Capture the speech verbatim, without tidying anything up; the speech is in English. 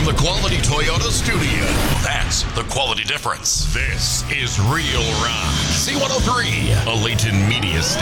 from the Quality Toyota studio. That's the quality difference. This is Real Rock. C one oh three, a Layton Media station.